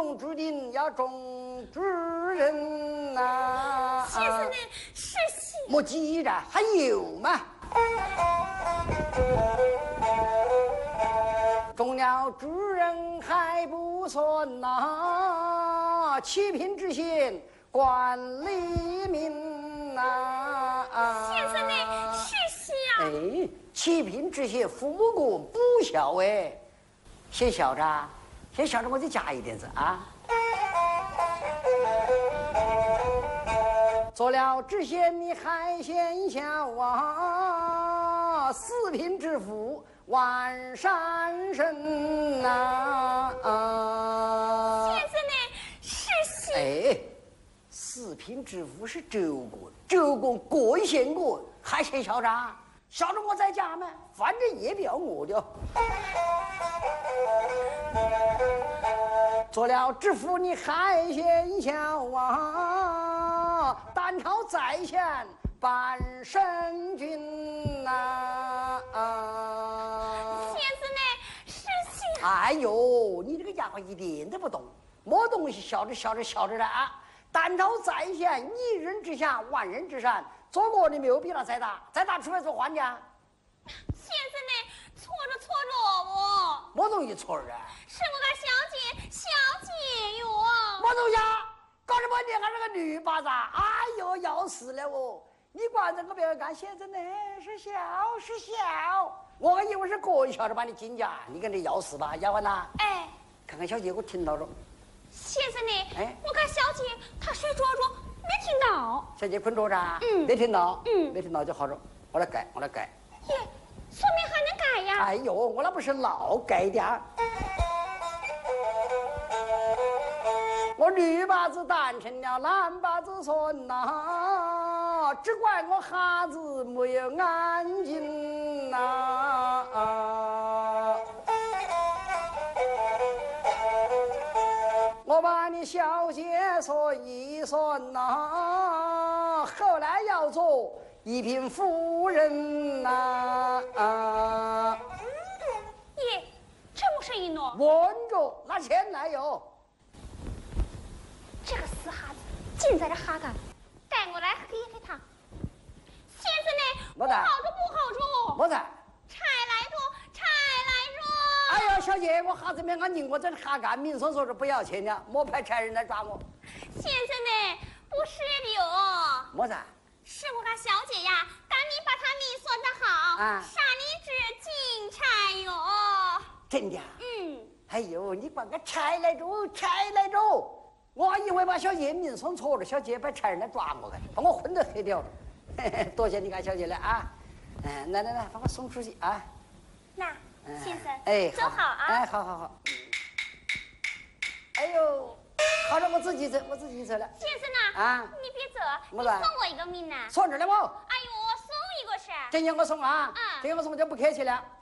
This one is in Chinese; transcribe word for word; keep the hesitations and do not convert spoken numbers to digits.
中注定要中主人呐！ 先生呢？是戏。 莫急着，还有嘛？中了主人还不算呐，七品知县管理民呐！ 先生呢？是戏啊！ 哎，七品知县父母官不孝哎，先孝着，先孝着，我再加一点子啊。做了知县你还嫌小啊，四品知府万山神呐！啊， 先生呢？是戏。 哎，四品知府是州官，州官过一县官，还嫌嚣张？晓得我在家吗？反正也不要我的。做了知府你还嫌小啊，单朝在前半神君呐！ 先生呢？是戏。 哎呦，你这个家伙一点都不懂，没东西晓着晓着晓着的啊！单朝在前，一人之下，万人之上，做我的没有比他再大，再大除非做官家。 先生呢？错着错着我。 没东西错啊！ 是我的小姐，小姐哟！ 没东西啊！搞什么你还是个女巴子？哎呦，要死了哦！你管这个别干，先生呢是小是小，我还以为是个人晓得把你进家，你跟这要死吧，丫鬟呐！ 哎， 看看小姐，我听到了。 先生呢？ 哎， 我看小姐她睡着着没听到。 小姐困着着， 嗯， 没听到， 嗯， 没听到就好着，我来改，我来改。 耶，说明还能改呀！ 哎呦，我那不是老改的啊！我女把子诞成了男把子孙呐，只怪我哈子没有安静呐！我把你小姐算一算呐，后来要做一品夫人呐！ 耶，这么声音喏？ 闻着拿钱来哟！ 这个死哈子竟在这哈干，带我来黑黑他。先生呢？不好着不好着。 么子？ 柴来着，柴来着。 哎呀，小姐，我哈子没俺宁我在这哈干，明说说是不要钱的，莫派差人来抓我。 先生呢？不是的哟。 么子？ 是我家小姐呀，赶你把他命算得好， 啊， 杀你只金钗哟。 真的？ 嗯。 哎呦，你管个柴来着，柴来着！我还以为把小姐命算错了，小姐把差人来抓我，把我混都黑掉了。嘿嘿，多谢你家小姐了啊！嗯，来来来，把我送出去啊！ 那先生， 哎， 走好啊！ 哎，好好好。哎呦，好了，我自己走，我自己走了。 先生呐，啊，你别走，你送我一个命呐！ 送着了不？ 哎呦，我送一个是。 今天我送啊， 嗯， 今天我送就不客气了。